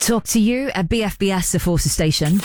Talk to you at BFBS, the Forces Station.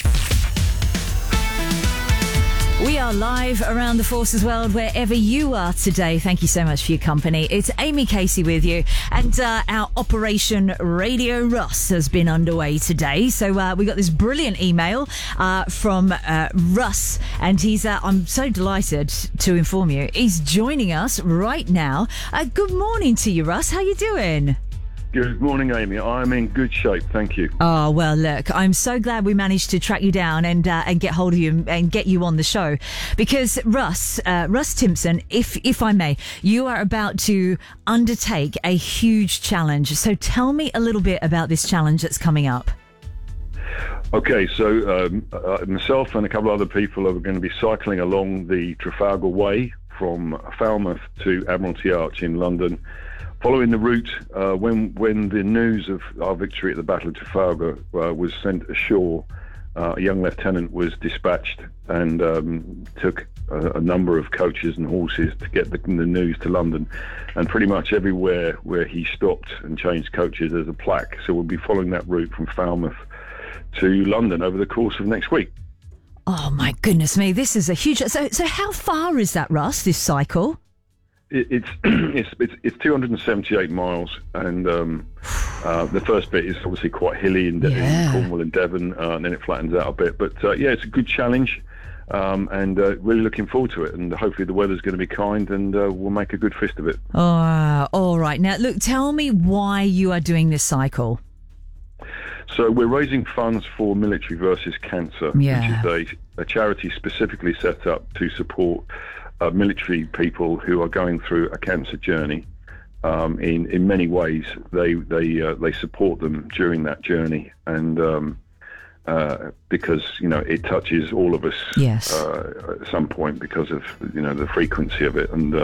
We are live around the Forces world, wherever you are today. Thank you so much for your company. It's Amy Casey with you, and our Operation Radio Russ has been underway today. So we got this brilliant email from Russ, and he's I'm so delighted to inform you he's joining us right now. Good morning to you, Russ. How you doing? Good morning, Amy. I'm in good shape, thank you. Oh, well, look, I'm so glad we managed to track you down and get hold of you and get you on the show. Because Russ Timpson, if I may, you are about to undertake a huge challenge. So tell me a little bit about this challenge that's coming up. Okay, so myself and a couple of other people are going to be cycling along the Trafalgar Way from Falmouth to Admiralty Arch in London, following the route when the news of our victory at the Battle of Trafalgar was sent ashore. A young lieutenant was dispatched and took a number of coaches and horses to get the news to London, and pretty much everywhere where he stopped and changed coaches there's a plaque. So we'll be following that route from Falmouth to London over the course of next week. Oh my goodness me, this is a huge... So how far is that, Russ, this cycle? It's 278 miles, and the first bit is obviously quite hilly in Cornwall and Devon, and then it flattens out a bit. But it's a good challenge, and really looking forward to it. And hopefully the weather's going to be kind, and we'll make a good fist of it. All right. Now, look, tell me why you are doing this cycle. So we're raising funds for Military versus Cancer, which is a charity specifically set up to support military people who are going through a cancer journey. In many ways, they support them during that journey, and because it touches all of us at some point because of the frequency of it. And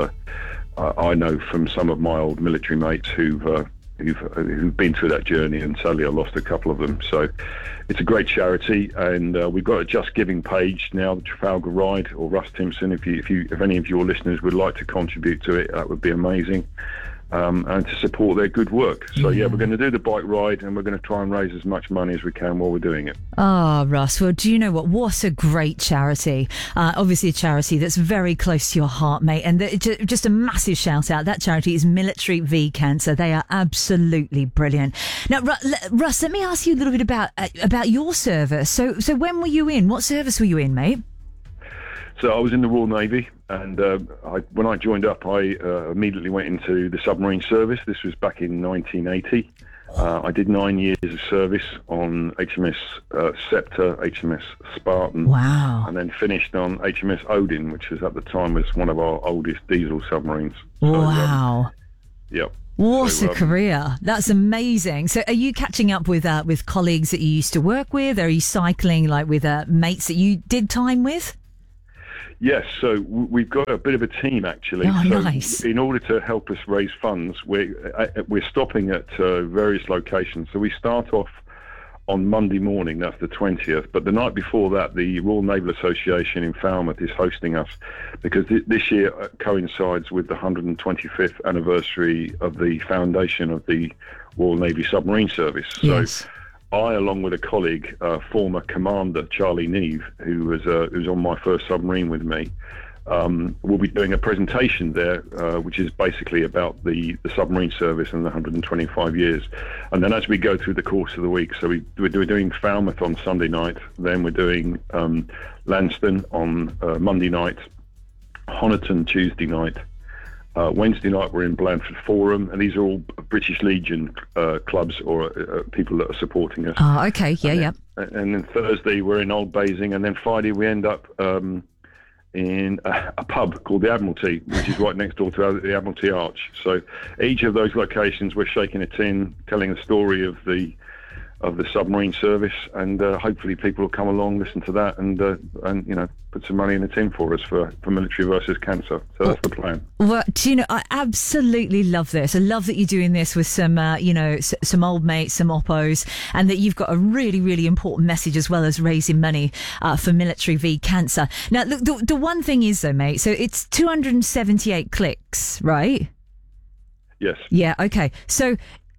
I know from some of my old military mates who've been through that journey, and sadly I lost a couple of them. So it's a great charity, and we've got a Just Giving page now, the Trafalgar Ride, or Russ Timpson. If any of your listeners would like to contribute to it, that would be amazing, and to support their good work. So we're going to do the bike ride, and we're going to try and raise as much money as we can while we're doing it. Russ, well, do you know what a great charity. Obviously a charity that's very close to your heart, mate, and just a massive shout out. That charity is Military v Cancer. They are absolutely brilliant. Now, Russ, let me ask you a little bit about your service. So when were you in? What service were you in, mate? So I was in the Royal Navy, and when I joined up, I immediately went into the submarine service. This was back in 1980. I did 9 years of service on HMS Scepter, HMS Spartan, and then finished on HMS Odin, which was at the time was one of our oldest diesel submarines. Wow. Yep. What a career. That's amazing. So are you catching up with colleagues that you used to work with? Are you cycling like with mates that you did time with? Yes, so we've got a bit of a team, actually. Nice. In order to help us raise funds, we're stopping at various locations. So we start off on Monday morning, that's the 20th, but the night before that, the Royal Naval Association in Falmouth is hosting us, because this year coincides with the 125th anniversary of the foundation of the Royal Navy Submarine Service. So I, along with a colleague, former commander Charlie Neve, who was on my first submarine with me, will be doing a presentation there, which is basically about the submarine service and the 125 years. And then as we go through the course of the week, so we're doing Falmouth on Sunday night, then we're doing Lanston on Monday night, Honiton Tuesday night, Wednesday night we're in Blandford Forum, and these are all British Legion clubs or people that are supporting us. Okay, And then Thursday we're in Old Basing, and then Friday we end up in a pub called the Admiralty, which is right next door to the Admiralty Arch. So each of those locations we're shaking a tin, telling the story of the submarine service, and hopefully people will come along, listen to that, and put some money in the tin for us for Military versus Cancer. So that's the plan. Well, do you know, I absolutely love this. I love that you're doing this with some some old mates, some oppos, and that you've got a really, really important message as well as raising money for Military v Cancer. Now, look, the one thing is though, mate, so it's 278 clicks, right? Yes. Yeah, okay. So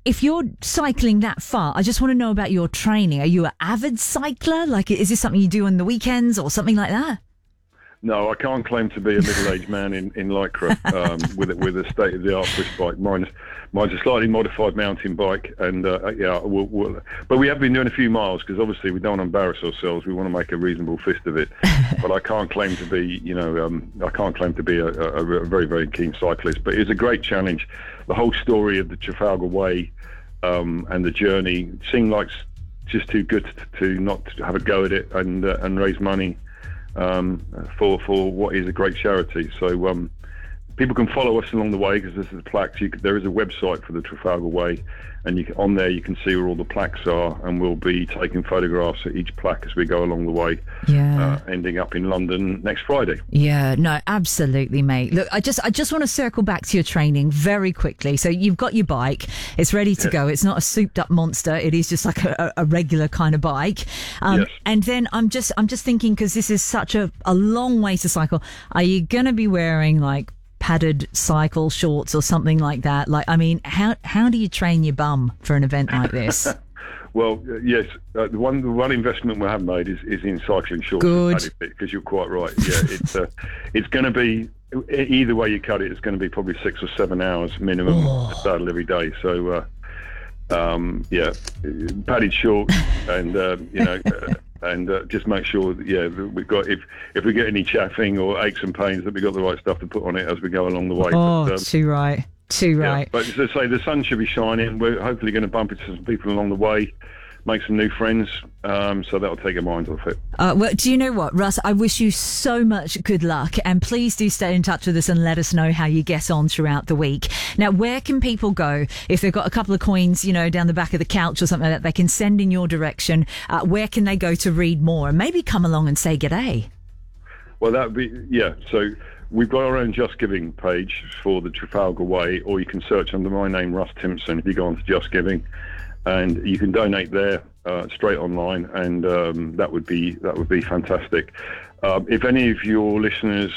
if you're cycling that far, I just want to know about your training. Are you an avid cycler? Like, is this something you do on the weekends or something like that? No, I can't claim to be a middle-aged man in Lycra with a state-of-the-art push bike. Mine's a slightly modified mountain bike, and but we have been doing a few miles because obviously we don't embarrass ourselves. We want to make a reasonable fist of it. But I can't claim to be, I can't claim to be a very, very keen cyclist. But it's a great challenge. The whole story of the Trafalgar Way and the journey seemed like just too good to not have a go at it and raise money for what is a great charity. So people can follow us along the way because there's the plaques. There is a website for the Trafalgar Way, and on there you can see where all the plaques are, and we'll be taking photographs at each plaque as we go along the way, ending up in London next Friday. Yeah, no, absolutely, mate. Look, I just want to circle back to your training very quickly. So you've got your bike, it's ready to go. It's not a souped up monster. It is just like a regular kind of bike. Yes. And then I'm just thinking, because this is such a long way to cycle, are you going to be wearing like padded cycle shorts or something like that? Like, I mean, how do you train your bum for an event like this? Well, yes, the one investment we have made is in cycling shorts. Good, because you're quite right. Yeah, it's going to be, either way you cut it, it's going to be probably 6 or 7 hours minimum to saddle every day. So padded shorts and and just make sure that we've got, if we get any chaffing or aches and pains, that we've got the right stuff to put on it as we go along the way. Too right. But as I say, the sun should be shining. We're hopefully going to bump into some people along the way, make some new friends, so that'll take our minds off it. Well, do you know what, Russ? I wish you so much good luck, and please do stay in touch with us and let us know how you get on throughout the week. Now, where can people go if they've got a couple of coins, down the back of the couch or something like that, they can send in your direction? Where can they go to read more and maybe come along and say g'day? Well, that'd be, so we've got our own Just Giving page for the Trafalgar Way, or you can search under my name, Russ Timpson, if you go onto Just Giving, and you can donate there straight online, and that would be fantastic. If any of your listeners,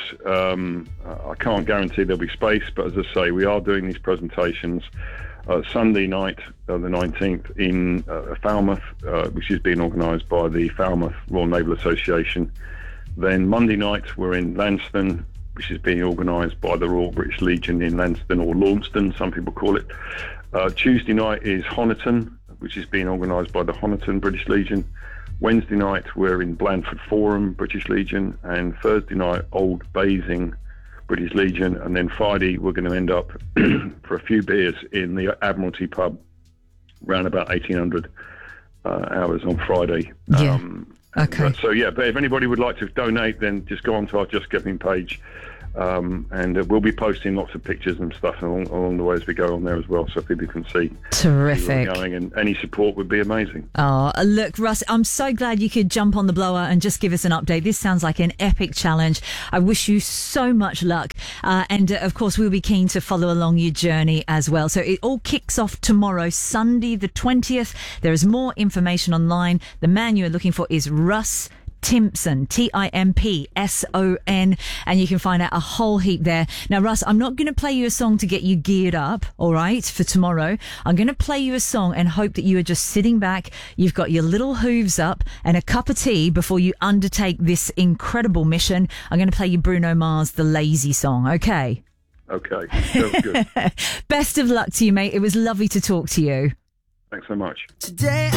I can't guarantee there'll be space, but as I say, we are doing these presentations Sunday night, the 19th, in Falmouth, which is being organised by the Falmouth Royal Naval Association. Then Monday night, we're in Lanston, which is being organised by the Royal British Legion in Lanston, or Launceston, some people call it. Tuesday night is Honiton, which is being organised by the Honiton British Legion. Wednesday night, we're in Blandford Forum, British Legion, and Thursday night, Old Basing, British Legion, and then Friday, we're going to end up for a few beers in the Admiralty pub, around about 1800 hours on Friday. Yeah. Okay. But if anybody would like to donate, then just go onto our Just Giving page, and we'll be posting lots of pictures and stuff along the way as we go on there as well, so people can see. Terrific. Where we're going, and any support would be amazing. Oh, look, Russ, I'm so glad you could jump on the blower and just give us an update. This sounds like an epic challenge. I wish you so much luck, and of course we'll be keen to follow along your journey as well. So it all kicks off tomorrow, Sunday the 20th. There is more information online. The man you're looking for is Russ Timpson, Timpson, and you can find out a whole heap there. Now, Russ, I'm not going to play you a song to get you geared up, all right, for tomorrow. I'm going to play you a song and hope that you are just sitting back, you've got your little hooves up and a cup of tea before you undertake this incredible mission. I'm going to play you Bruno Mars' The Lazy Song, okay? Okay, sounds good. Best of luck to you, mate. It was lovely to talk to you. Thanks so much. Today